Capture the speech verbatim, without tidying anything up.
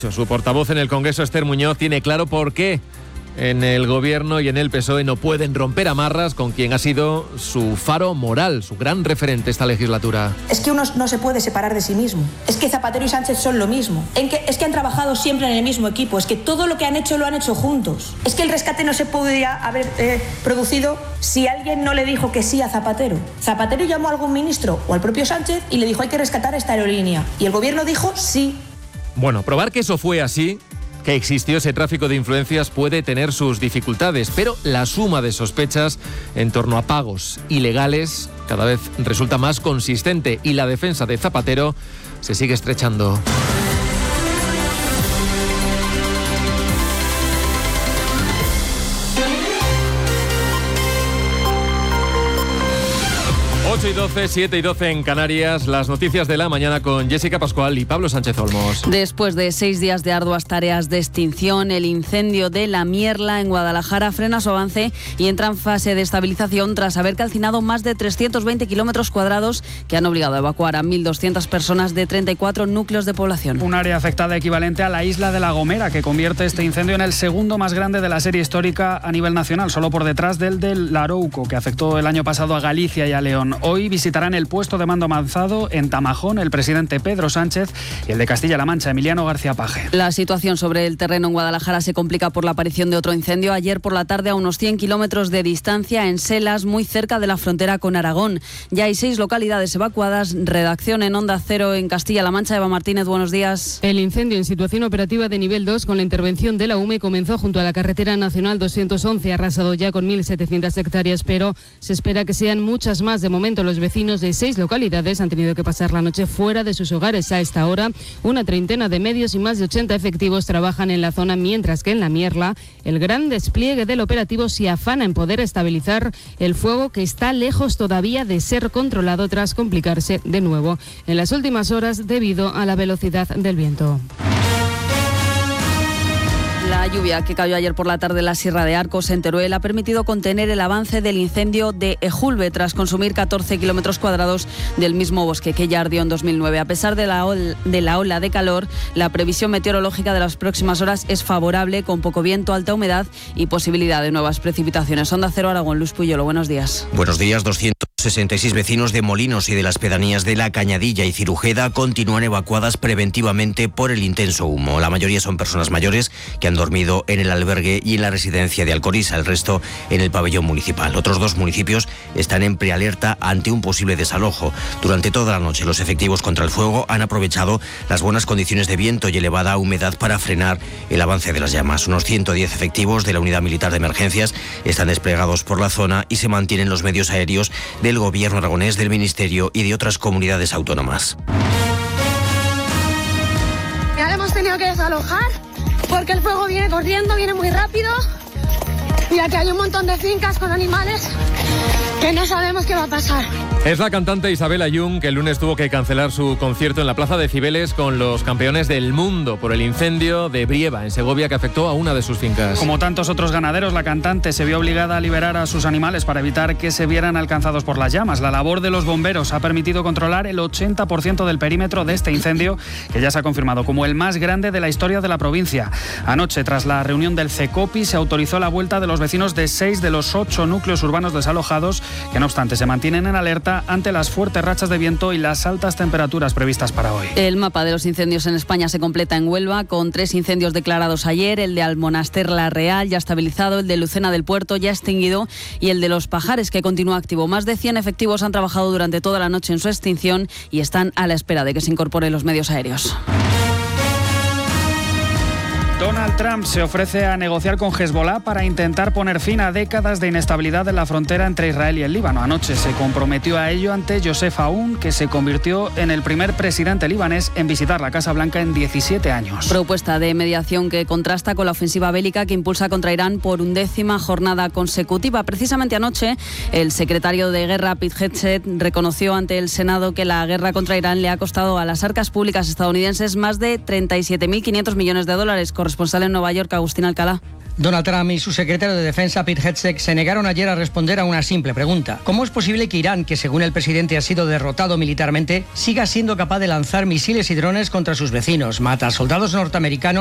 Su portavoz en el Congreso, Esther Muñoz, tiene claro por qué en el Gobierno y en el P S O E no pueden romper amarras con quien ha sido su faro moral, su gran referente esta legislatura. Es que uno no se puede separar de sí mismo. Es que Zapatero y Sánchez son lo mismo. En que, es que han trabajado siempre en el mismo equipo. Es que todo lo que han hecho lo han hecho juntos. Es que el rescate no se podría haber eh, producido si alguien no le dijo que sí a Zapatero. Zapatero llamó a algún ministro o al propio Sánchez y le dijo hay que rescatar esta aerolínea. Y el Gobierno dijo sí. Bueno, probar que eso fue así, que existió ese tráfico de influencias, puede tener sus dificultades, pero la suma de sospechas en torno a pagos ilegales cada vez resulta más consistente y la defensa de Zapatero se sigue estrechando. ocho y doce, siete y doce en Canarias, las noticias de la mañana con Jessica Pascual y Pablo Sánchez Olmos. Después de seis días de arduas tareas de extinción, el incendio de La Mierla en Guadalajara frena su avance y entra en fase de estabilización tras haber calcinado más de trescientos veinte kilómetros cuadrados que han obligado a evacuar a mil doscientas personas de treinta y cuatro núcleos de población. Un área afectada equivalente a la isla de La Gomera, que convierte este incendio en el segundo más grande de la serie histórica a nivel nacional, solo por detrás del del Larouco, que afectó el año pasado a Galicia y a León. Hoy visitarán el puesto de mando avanzado en Tamajón el presidente Pedro Sánchez y el de Castilla-La Mancha, Emiliano García Paje. La situación sobre el terreno en Guadalajara se complica por la aparición de otro incendio ayer por la tarde a unos cien kilómetros de distancia en Selas, muy cerca de la frontera con Aragón. Ya hay seis localidades evacuadas. Redacción en Onda Cero en Castilla-La Mancha. Eva Martínez, buenos días. El incendio en situación operativa de nivel dos con la intervención de la U M E comenzó junto a la carretera nacional doscientos once, arrasado ya con mil setecientas hectáreas, pero se espera que sean muchas más. De momento, los vecinos de seis localidades han tenido que pasar la noche fuera de sus hogares. A esta hora, una treintena de medios y más de ochenta efectivos trabajan en la zona, mientras que en La Mierla el gran despliegue del operativo se afana en poder estabilizar el fuego, que está lejos todavía de ser controlado tras complicarse de nuevo en las últimas horas debido a la velocidad del viento. La lluvia que cayó ayer por la tarde en la Sierra de Arcos, en Teruel, ha permitido contener el avance del incendio de Ejulbe tras consumir catorce kilómetros cuadrados del mismo bosque que ya ardió en dos mil nueve. A pesar de la, ol- de la ola de calor, la previsión meteorológica de las próximas horas es favorable, con poco viento, alta humedad y posibilidad de nuevas precipitaciones. Onda Cero Aragón, Luz Puyolo, buenos días. Buenos días. doscientos sesenta y seis vecinos de Molinos y de las pedanías de La Cañadilla y Cirujeda continúan evacuadas preventivamente por el intenso humo. La mayoría son personas mayores que han dormido en el albergue y en la residencia de Alcoriza, el resto en el pabellón municipal. Otros dos municipios están en prealerta ante un posible desalojo. Durante toda la noche los efectivos contra el fuego han aprovechado las buenas condiciones de viento y elevada humedad para frenar el avance de las llamas. Unos ciento diez efectivos de la Unidad Militar de Emergencias están desplegados por la zona y se mantienen los medios aéreos del Gobierno aragonés, del Ministerio y de otras comunidades autónomas. Ya hemos tenido que desalojar porque el fuego viene corriendo, viene muy rápido, y aquí hay un montón de fincas con animales que no sabemos qué va a pasar. Es la cantante Isabel Ayun, que el lunes tuvo que cancelar su concierto en la Plaza de Cibeles con los campeones del mundo por el incendio de Brieva, en Segovia, que afectó a una de sus fincas. Como tantos otros ganaderos, la cantante se vio obligada a liberar a sus animales para evitar que se vieran alcanzados por las llamas. La labor de los bomberos ha permitido controlar el ochenta por ciento del perímetro de este incendio, que ya se ha confirmado como el más grande de la historia de la provincia. Anoche, tras la reunión del CECOPI, se autorizó la vuelta de los vecinos de seis de los ocho núcleos urbanos desalojados, que no obstante se mantienen en alerta ante las fuertes rachas de viento y las altas temperaturas previstas para hoy. El mapa de los incendios en España se completa en Huelva, con tres incendios declarados ayer: el de Almonaster La Real, ya estabilizado; el de Lucena del Puerto, ya extinguido; y el de Los Pajares, que continúa activo. Más de cien efectivos han trabajado durante toda la noche en su extinción y están a la espera de que se incorporen los medios aéreos. Donald Trump se ofrece a negociar con Hezbollah para intentar poner fin a décadas de inestabilidad en la frontera entre Israel y el Líbano. Anoche se comprometió a ello ante Joseph Aoun, que se convirtió en el primer presidente libanés en visitar la Casa Blanca en diecisiete años. Propuesta de mediación que contrasta con la ofensiva bélica que impulsa contra Irán por undécima jornada consecutiva. Precisamente anoche, el secretario de Guerra, Pete Hegseth, reconoció ante el Senado que la guerra contra Irán le ha costado a las arcas públicas estadounidenses más de treinta y siete mil quinientos millones de dólares. Corresponsal en Nueva York, Agustín Alcalá. Donald Trump y su secretario de Defensa, Pete Hegseth, se negaron ayer a responder a una simple pregunta. ¿Cómo es posible que Irán, que según el presidente ha sido derrotado militarmente, siga siendo capaz de lanzar misiles y drones contra sus vecinos, mata a soldados norteamericanos